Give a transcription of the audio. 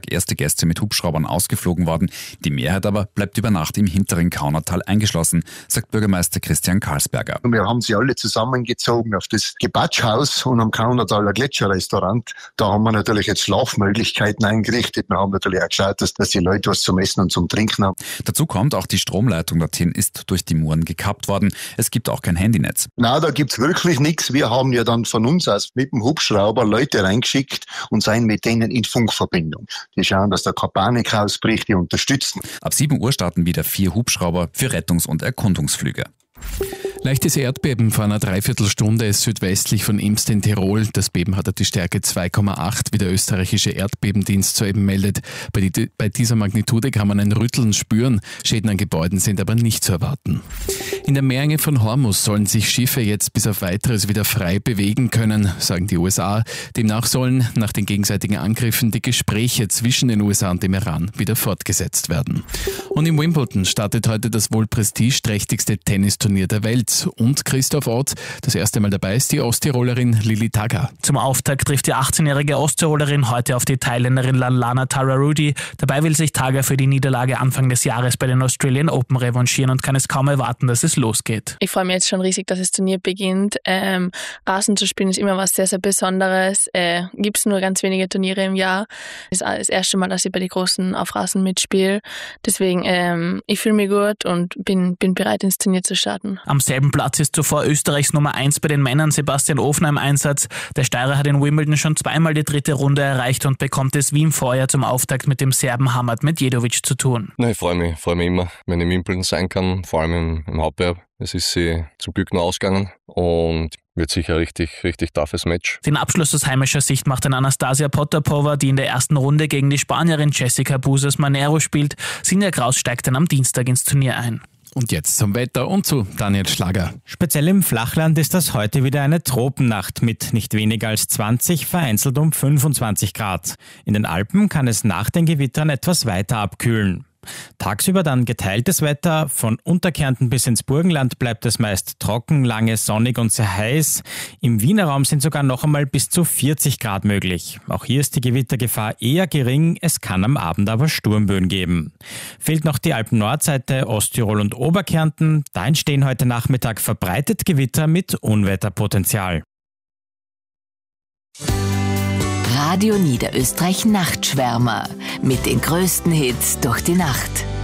Donnerstag erste Gäste mit Hubschraubern ausgeflogen worden. Die Mehrheit aber bleibt über Nacht im hinteren Kaunertal eingeschlossen, sagt Bürgermeister Christian Karlsberger. Wir haben sie alle zusammengezogen auf das Gebatschhaus und am Kaunertaler Gletscherrestaurant. Da haben wir natürlich jetzt Schlafmöglichkeiten eingerichtet. Wir haben natürlich auch geschaut, dass die Leute was zum Essen und zum Trinken haben. Dazu kommt, auch die Stromleitung dorthin ist durch die Muren gekappt worden. Es gibt auch kein Handynetz. Na, da gibt's wirklich nichts. Wir haben ja dann von uns aus mit dem Hubschrauber Leute reingeschickt und seien mit denen in Funkverbindung. Die schauen, dass da keine Panik ausbricht, die unterstützen. Ab 7 Uhr starten wieder 4 Hubschrauber für Rettungs- und Erkundungsflüge. Leichtes Erdbeben vor einer Dreiviertelstunde südwestlich von Imst in Tirol. Das Beben hatte die Stärke 2,8, wie der österreichische Erdbebendienst soeben meldet. Bei dieser Magnitude kann man ein Rütteln spüren. Schäden an Gebäuden sind aber nicht zu erwarten. In der Meerenge von Hormuz sollen sich Schiffe jetzt bis auf Weiteres wieder frei bewegen können, sagen die USA. Demnach sollen nach den gegenseitigen Angriffen die Gespräche zwischen den USA und dem Iran wieder fortgesetzt werden. Und in Wimbledon startet heute das wohl prestigeträchtigste Tennisturnier der Welt. Und Christoph Ott, das erste Mal dabei ist die Osttirolerin Lili Tagger. Zum Auftakt trifft die 18-jährige Osttirolerin heute auf die Thailänderin Lallana Tararudi. Dabei will sich Tagger für die Niederlage Anfang des Jahres bei den Australian Open revanchieren und kann es kaum erwarten, dass es losgeht. Ich freue mich jetzt schon riesig, dass das Turnier beginnt. Rasen zu spielen ist immer was sehr, sehr Besonderes. Gibt es nur ganz wenige Turniere im Jahr. Das ist das erste Mal, dass ich bei den Großen auf Rasen mitspiele. Deswegen, ich fühle mich gut und bin bereit, ins Turnier zu starten. Am selben Platz ist zuvor Österreichs Nummer 1 bei den Männern Sebastian Ofner im Einsatz. Der Steirer hat in Wimbledon schon zweimal die 3. Runde erreicht und bekommt es wie im Vorjahr zum Auftakt mit dem Serben Hamad Medjedovic zu tun. Ich freue mich immer, wenn ich in Wimbledon sein kann, vor allem im Hauptbewerb. Es ist sie zum Glück noch ausgegangen und wird sicher richtig toughes Match. Den Abschluss aus heimischer Sicht macht dann Anastasia Potapova, die in der ersten Runde gegen die Spanierin Jessica Busas Manero spielt. Sinja Kraus steigt dann am Dienstag ins Turnier ein. Und jetzt zum Wetter und zu Daniel Schlager. Speziell im Flachland ist das heute wieder eine Tropennacht mit nicht weniger als 20, vereinzelt um 25 Grad. In den Alpen kann es nach den Gewittern etwas weiter abkühlen. Tagsüber dann geteiltes Wetter. Von Unterkärnten bis ins Burgenland bleibt es meist trocken, lange sonnig und sehr heiß. Im Wiener Raum sind sogar noch einmal bis zu 40 Grad möglich. Auch hier ist die Gewittergefahr eher gering, es kann am Abend aber Sturmböen geben. Fehlt noch die Alpen-Nordseite, Osttirol und Oberkärnten. Da entstehen heute Nachmittag verbreitet Gewitter mit Unwetterpotenzial. Radio Niederösterreich Nachtschwärmer mit den größten Hits durch die Nacht.